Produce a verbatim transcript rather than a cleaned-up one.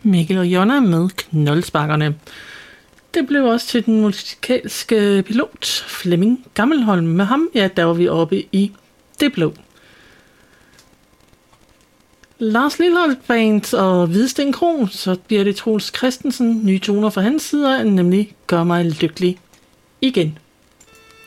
Mikkel og Jonna med Knoldesparkerne. Det blev også til den musikalske pilot Flemming Gammelholm. Med ham, ja, der var vi oppe i Det Blå. Lars Lilholt Band og Hvidsten Kro, så bliver det Troels Christensen. Nye toner fra hans side, nemlig Gør mig lykkelig igen.